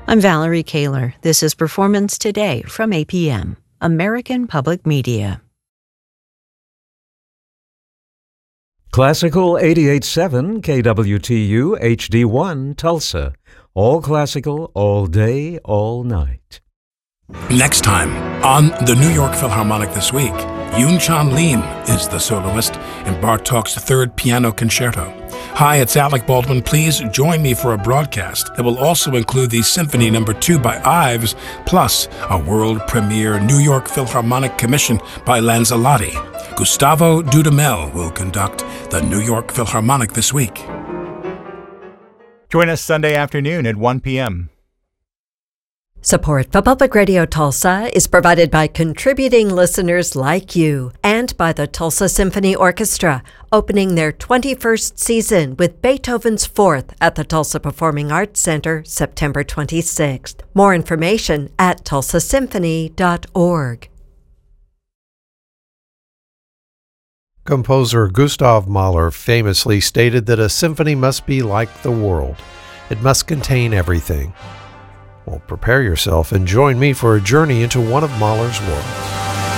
I'm Valerie Kaler. This is Performance Today from APM, American Public Media. Classical 88.7 KWTU HD1 Tulsa. All classical, all day, all night. Next time on the New York Philharmonic This Week, Yoon-Chan Lim is the soloist in Bartók's Third Piano Concerto. Hi, it's Alec Baldwin. Please join me for a broadcast that will also include the Symphony No. 2 by Ives, plus a world premiere New York Philharmonic commission by Lanzalotti. Gustavo Dudamel will conduct the New York Philharmonic This Week. Join us Sunday afternoon at 1 p.m. Support for Public Radio Tulsa is provided by contributing listeners like you and by the Tulsa Symphony Orchestra, opening their 21st season with Beethoven's Fourth at the Tulsa Performing Arts Center, September 26th. More information at tulsasymphony.org. Composer Gustav Mahler famously stated that a symphony must be like the world. It must contain everything. Well, prepare yourself and join me for a journey into one of Mahler's worlds.